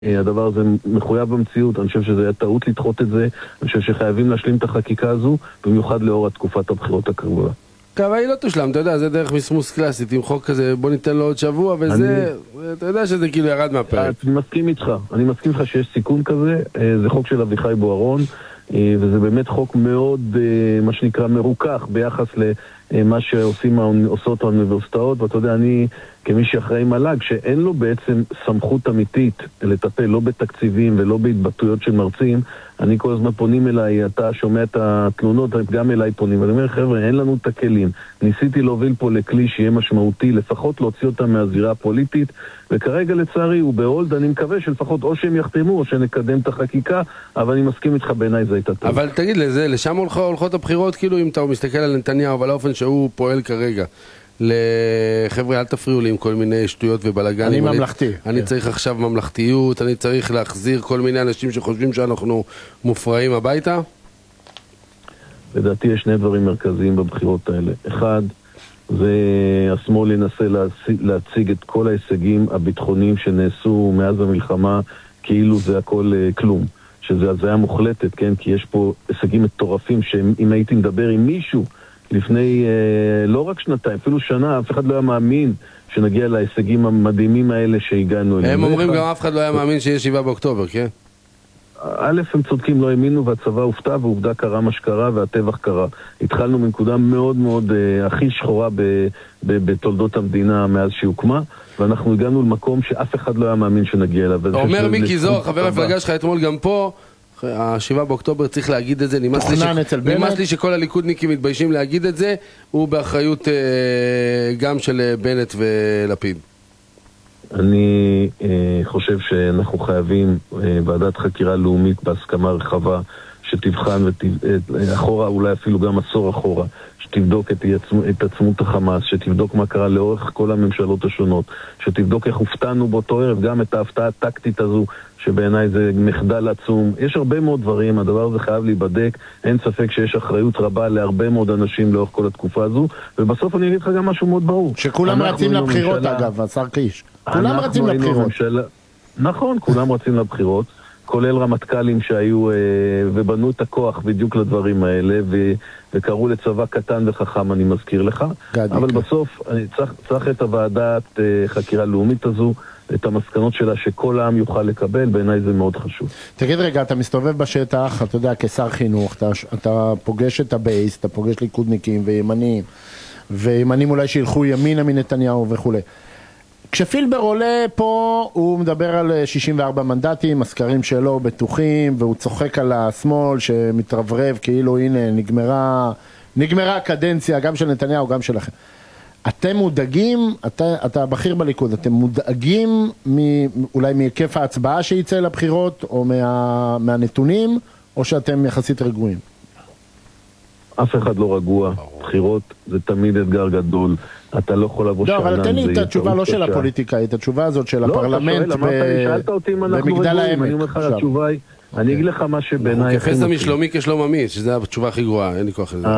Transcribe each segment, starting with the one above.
הדבר הזה מחויב במציאות, אני חושב שזה היה טעות לדחות את זה, אני חושב שחייבים להשלים את החקיקה הזו, במיוחד לאור תקופת הבחירות הקרובה. אבל היא לא תושלם, אתה יודע, זה דרך מסמוס קלאסית, עם חוק כזה, בוא ניתן לו עוד שבוע, וזה, אתה יודע שזה כאילו ירד מהפרק. אני מסכים איתך שיש סיכון כזה, זה חוק של אביחי בוארון, וזה באמת חוק מאוד, מה שנקרא, מרוכך ביחס למה שעושות האוניברסיטאות, ואתה יודע, אני כמי שאחראי מל"ג, שאין לו בעצם סמכות אמיתית לטפל לא בתקציבים ולא בהתבטאויות של מרצים, אני כל הזמן פונים אליי, אתה שומע את התלונות, גם אליי פונים, ואני אומר, חבר'ה, אין לנו את הכלים. ניסיתי להוביל פה לכלי שיהיה משמעותי, לפחות להוציא אותם מהזירה הפוליטית, וכרגע לצערי הוא בהולד, אני מקווה שלפחות או שהם יחתמו או שנקדם את החקיקה, אבל אני מסכים איתך, בעיניי זה הייתה טוב. אבל תגיד לזה, לשם הולכות הבחירות, כאילו אם אתה מסתכל על נתניהו, אבל האופן שהוא פועל כרגע, לחבר'ה, אל תפריעו לי עם כל מיני שטויות ובלגנים. אני ממלכתי. אני צריך עכשיו ממלכתיות, אני צריך להחזיר כל מיני אנשים שחושבים שאנחנו מופרעים הביתה. לדעתי יש שני דברים מרכזיים בבחירות האלה. אחד, זה השמאל ינסה להציג את כל ההישגים הביטחוניים שנעשו מאז המלחמה, כאילו זה הכל כלום. שזה הזיה מוחלטת, כן? כי יש פה הישגים מטורפים שאם הייתי מדבר עם מישהו לפני לא רק שנתיים, אפילו שנה, אף אחד לא היה מאמין שנגיע להישגים המדהימים האלה שהגענו אליהם. הם אומרים גם אף אחד לא היה מאמין שיש 7 באוקטובר, כן? א', הם צודקים, לא האמינו, והצבא הופתע, ועובדה קרה מה שקרה, והטבח קרה. התחלנו מנקודה מאוד מאוד הכי שחורה בתולדות המדינה מאז שהוקמה, ואנחנו הגענו למקום שאף אחד לא היה מאמין שנגיע אליו. אומר מיקי זוהר, חבר המפלגה שלך אתמול גם פה, ה7 באוקטובר צריך להגיד את זה, נמאס לי שכל הליכודניקים מתביישים להגיד את זה, הוא באחריות גם של בנט ולפיד. אני חושב שאנחנו חייבים ועדת חקירה לאומית בהסכמה רחבה שתבחן אחורה, אולי אפילו גם עשור אחורה, שתבדוק את עצמות החמאס, שתבדוק מה קרה לאורך כל הממשלות השונות, שתבדוק איך הופתענו באותו ערב, גם את ההפתעה הטקטית הזו, שבעיניי זה מחדל עצום. יש הרבה מאוד דברים, הדבר הזה חייב להיבדק, אין ספק שיש אחריות רבה להרבה מאוד אנשים לאורך כל התקופה הזו, ובסוף אני אגיד לך גם משהו מאוד ברור. שכולם רצים לבחירות אגב, השר קיש. כולם רצים לבחירות. נכון, כולם רצים לבחירות. כולל רמטכ"לים שהיו ובנו את הכוח בדיוק לדברים האלה וקראו לצבא קטן וחכם, אני מזכיר לך. אבל בסוף אני צריך את הוועדת חקירה לאומית הזו, את המסקנות שלה שכל העם יוכל לקבל, בעיניי זה מאוד חשוב. תגיד רגע, אתה מסתובב בשטח, אתה יודע, כשר חינוך, אתה פוגש את הבייס, אתה פוגש ליכודניקים וימנים, וימנים אולי שילכו ימינה מנתניהו וכו'. כשפילבר עולה פה, הוא מדבר על 64 מנדטים, הסקרים שלו בטוחים, והוא צוחק על השמאל שמתרברב כאילו הנה נגמרה הקדנציה גם של נתניהו, גם שלכם. אתם מודאגים, אתה בכיר בליכוד, אתם מודאגים אולי מהיקף ההצבעה שיצא לבחירות, או מהנתונים, או שאתם יחסית רגועים? אף אחד לא רגוע, בחירות זה תמיד אתגר גדול, אתה לא יכול לבוא שאנן. לא, אבל תן לי את התשובה לא של הפוליטיקה, את התשובה הזאת של הפרלמנט במגדל העמק. אני אומר לך, התשובה היא, אני אגיד לך מה שבעיניי... הוא כפס המשלומי כשלום אמיץ, שזו התשובה הכי גרועה, אין לי כוח לזה.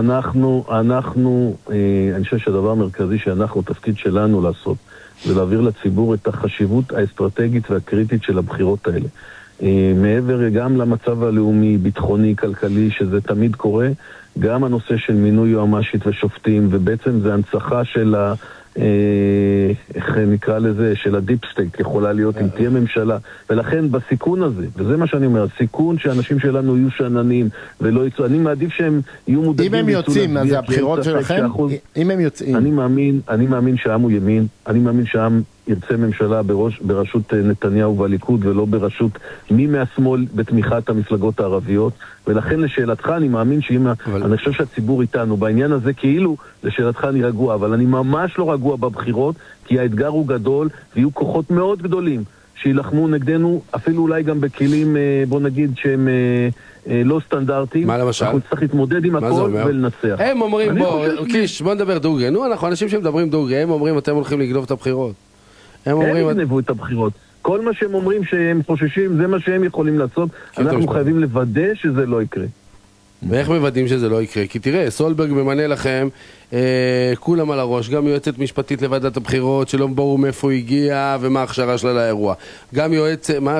אני חושב שהדבר המרכזי שאנחנו, תפקיד שלנו לעשות, זה להעביר לציבור את החשיבות האסטרטגית והקריטית של הבחירות האלה. מעבר גם למצב הלאומי, ביטחוני, כלכלי, שזה תמיד קורה, גם הנושא של מינוי יועמ"שית ושופטים, ובעצם זה הנצחה של איך נקרא לזה, של הדיפ סטייט, יכולה להיות אם תהיה ממשלה, ולכן בסיכון הזה, וזה מה שאני אומר, הסיכון שאנשים שלנו יהיו שננים ולא יצאו, אני מעדיף שהם יהיו מודאגים. אם הם יוצאים, אז זה הבחירות שלכם? אם הם יוצאים. אני מאמין שהעם הוא ימין, אני מאמין שהעם ירצה ממשלה בראשות נתניהו והליכוד ולא בראשות מי מהשמאל בתמיכת המפלגות הערביות, ולכן לשאלתך אני מאמין אני חושב שהציבור איתנו בעניין הזה, כאילו לשאלתך אני רגוע, אבל אני ממש לא רגוע בבחירות, כי האתגר הוא גדול ויהיו כוחות מאוד גדולים שילחמו נגדנו, אפילו אולי גם בכלים, בוא נגיד שהם לא סטנדרטיים. מה למשל? אנחנו צריכים להתמודד עם הכל ולנצח. הם אומרים, קיש, בוא נדבר דוגרי, אנחנו אנשים שמדברים דוגרי, הם אומרים אתם הולכים לגנוב את הבחירות. הם יגנבו את הבחירות. כל מה שהם אומרים שהם חוששים, זה מה שהם יכולים לעשות. אנחנו חייבים לוודא שזה לא יקרה. ואיך מוודאים שזה לא יקרה? כי תראה, סולברג ממנה לכם כולם על הראש, גם יועצת משפטית לוועדת הבחירות שלא ברור מאיפה הוא הגיע ומה ההכשרה שלה לאירוע, גם יועץ, מה